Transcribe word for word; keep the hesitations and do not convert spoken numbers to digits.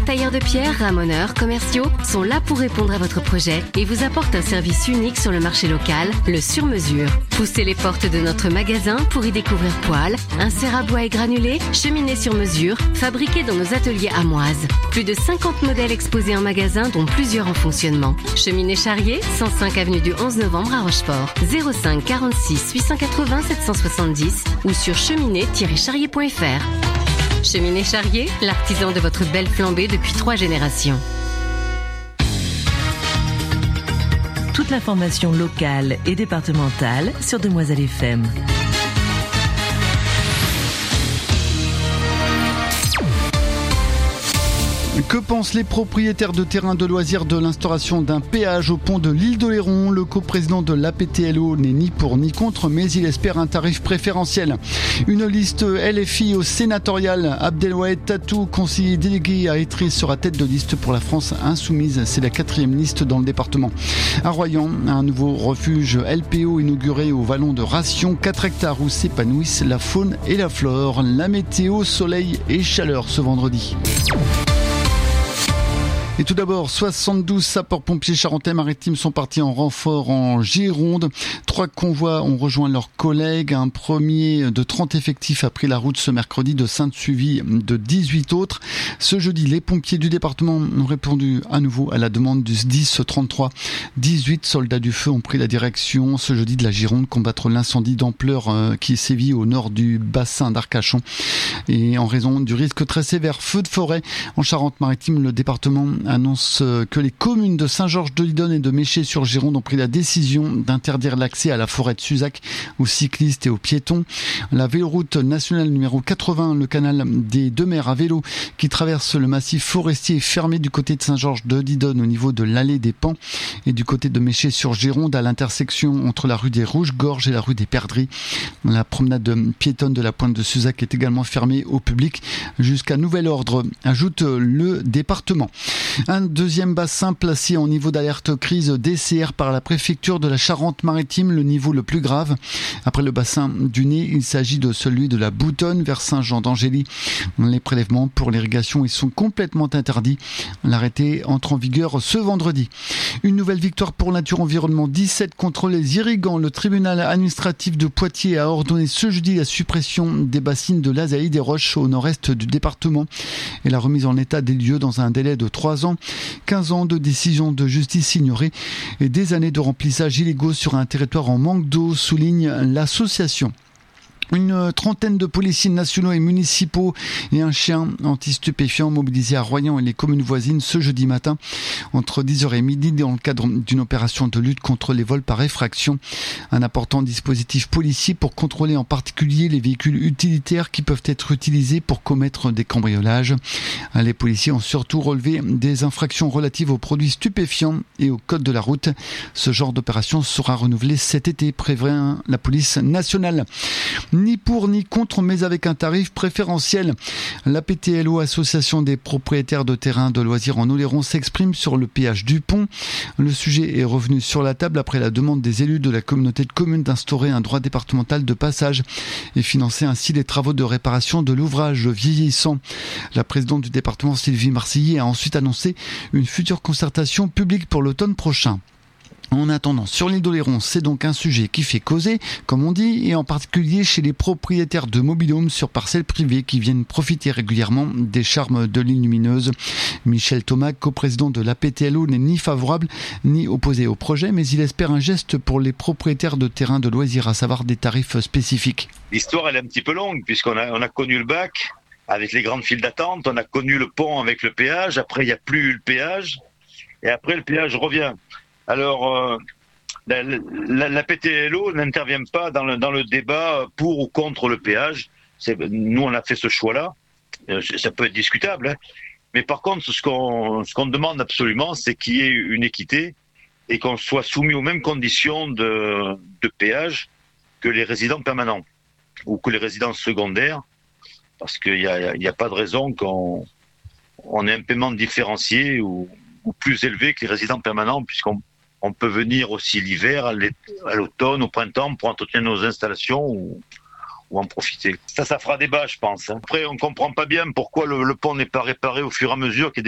tailleurs de pierre, ramoneurs, commerciaux sont là pour répondre à votre projet et vous apportent un service unique sur le marché local, le sur-mesure. Poussez les portes de notre magasin pour y découvrir poêles, inserts à bois et granulés, cheminées sur mesure, fabriquées dans nos ateliers amoises. Plus de cinquante modèles exposés en magasin, dont plusieurs en fonctionnement. Cheminée Charrier, cent cinq avenue du onze novembre à Rochefort. zéro cinq quarante-six huit cent quatre-vingts sept cent soixante-dix ou sur cheminée tiret charrier point f r. Cheminée Charrier, l'artisan de votre belle flambée depuis trois générations. Toute l'information locale et départementale sur Demoiselle F M. Que pensent les propriétaires de terrains de loisirs de l'instauration d'un péage au pont de l'île d'Oléron ? Le coprésident de l'A P T L O n'est ni pour ni contre, mais il espère un tarif préférentiel. Une liste L F I au sénatorial. Abdelwahed Tatou, conseiller délégué à Étry, sera tête de liste pour la France insoumise. C'est la quatrième liste dans le département. À Royan, un nouveau refuge L P O inauguré au vallon de Ration. quatre hectares où s'épanouissent la faune et la flore. La météo, soleil et chaleur ce vendredi. Et tout d'abord, soixante-douze sapeurs-pompiers charentais-maritimes sont partis en renfort en Gironde. Trois convois ont rejoint leurs collègues. Un premier de trente effectifs a pris la route ce mercredi de Sainte-Suivie de dix-huit autres. Ce jeudi, les pompiers du département ont répondu à nouveau à la demande du S D I S trente-trois. dix-huit soldats du feu ont pris la direction ce jeudi de la Gironde, combattre l'incendie d'ampleur qui sévit au nord du bassin d'Arcachon. Et en raison du risque très sévère feu de forêt en Charente-Maritime, le département annonce que les communes de Saint-Georges-de-Lidonne et de Méché-sur-Gironde ont pris la décision d'interdire l'accès à la forêt de Suzac aux cyclistes et aux piétons. La véloroute nationale numéro quatre-vingts, le canal des Deux Mers à vélo qui traverse le massif forestier, est fermé du côté de Saint-Georges-de-Lidonne au niveau de l'allée des Pans et du côté de Méché-sur-Gironde à l'intersection entre la rue des Rouges-Gorges et la rue des Perdrix. La promenade piétonne de la pointe de Suzac est également fermée au public jusqu'à nouvel ordre, ajoute le département. Un deuxième bassin placé en niveau d'alerte crise D C R par la préfecture de la Charente-Maritime, le niveau le plus grave. Après le bassin du Nez, il s'agit de celui de la Boutonne vers Saint-Jean d'Angély. Les prélèvements pour l'irrigation y sont complètement interdits. L'arrêté entre en vigueur ce vendredi. Une nouvelle victoire pour Nature Environnement, dix-sept contre les irrigants. Le tribunal administratif de Poitiers a ordonné ce jeudi la suppression des bassines de l'Azaï des Roches au nord-est du département et la remise en état des lieux dans un délai de trois ans. quinze ans de décision de justice ignorée et des années de remplissage illégaux sur un territoire en manque d'eau, souligne l'association. Une trentaine de policiers nationaux et municipaux et un chien anti-stupéfiant mobilisés à Royan et les communes voisines ce jeudi matin entre dix heures et midi dans le cadre d'une opération de lutte contre les vols par effraction. Un important dispositif policier pour contrôler en particulier les véhicules utilitaires qui peuvent être utilisés pour commettre des cambriolages. Les policiers ont surtout relevé des infractions relatives aux produits stupéfiants et au code de la route. Ce genre d'opération sera renouvelé cet été, prévient la police nationale. Ni pour ni contre, mais avec un tarif préférentiel. L'A P T L O, Association des propriétaires de terrains de loisirs en Oléron, s'exprime sur le péage du pont. Le sujet est revenu sur la table après la demande des élus de la communauté de communes d'instaurer un droit départemental de passage et financer ainsi les travaux de réparation de l'ouvrage vieillissant. La présidente du département, Sylvie Marcilly, a ensuite annoncé une future concertation publique pour l'automne prochain. En attendant, sur l'île d'Oléron, c'est donc un sujet qui fait causer, comme on dit, et en particulier chez les propriétaires de mobil-homes sur parcelles privées qui viennent profiter régulièrement des charmes de l'île lumineuse. Michel Thomas, coprésident de l'A P T L O, n'est ni favorable ni opposé au projet, mais il espère un geste pour les propriétaires de terrains de loisirs, à savoir des tarifs spécifiques. L'histoire, elle est un petit peu longue, puisqu'on a, on a connu le bac avec les grandes files d'attente, on a connu le pont avec le péage, après il n'y a plus eu le péage, et après le péage revient. Alors, euh, la, la, la P T L O n'intervient pas dans le, dans le débat pour ou contre le péage. C'est, nous, on a fait ce choix-là. Euh, ça peut être discutable. Hein. Mais par contre, ce qu'on, ce qu'on demande absolument, c'est qu'il y ait une équité et qu'on soit soumis aux mêmes conditions de, de péage que les résidents permanents ou que les résidents secondaires. Parce qu'il n'y a, il y a pas de raison qu'on on ait un paiement différencié ou, ou plus élevé que les résidents permanents, puisqu'on on peut venir aussi l'hiver, à l'automne, au printemps, pour entretenir nos installations ou, ou en profiter. Ça, ça fera débat, je pense. Après, on comprend pas bien pourquoi le, le pont n'est pas réparé au fur et à mesure qu'il y a